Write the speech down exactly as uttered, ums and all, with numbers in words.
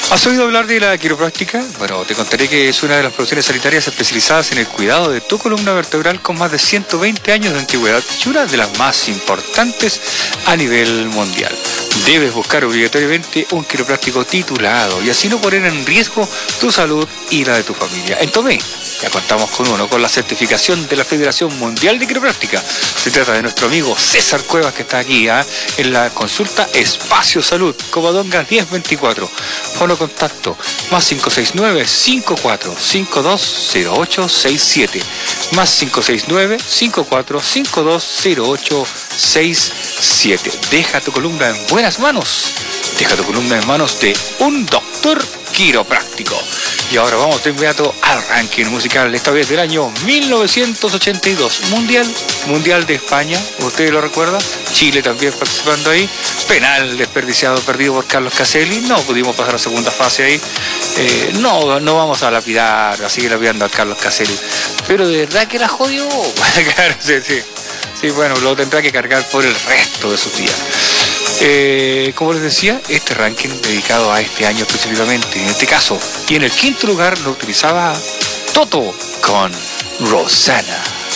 ¿Has oído hablar de la quiropráctica? Bueno, te contaré que es una de las profesiones sanitarias especializadas en el cuidado de tu columna vertebral con más de ciento veinte años de antigüedad y una de las más importantes a nivel mundial. Debes buscar obligatoriamente un quiropráctico titulado y así no poner en riesgo tu salud y la de tu familia. En Tomé ya contamos con uno, con la certificación de la Federación Mundial de Quiropráctica. Se trata de nuestro amigo César Cuevas, que está aquí ¿eh? en la consulta Espacio Salud, Covadonga diez veinticuatro. Fono contacto más cinco seis nueve, cinco cuatro cinco dos cero ocho seis siete, más cinco seis nueve, cinco cuatro cinco dos cero ocho seis siete. Deja tu columna en buenas manos. Deja tu columna en manos de un doctor quiropráctico. Y ahora vamos de inmediato al ranking musical, esta vez del año mil novecientos ochenta y dos. Mundial, Mundial de España, ¿ustedes lo recuerdan? Chile también participando ahí. Penal desperdiciado, perdido por Carlos Caselli. No pudimos pasar a la segunda fase ahí. Eh, no, no vamos a lapidar, a seguir lapidando a Carlos Caselli. Pero de verdad que la jodió. Claro, sí, sí. Sí, bueno, lo tendrá que cargar por el resto de sus días. Eh, como les decía, este ranking dedicado a este año específicamente, en este caso, y en el quinto lugar lo utilizaba Toto con Rosanna.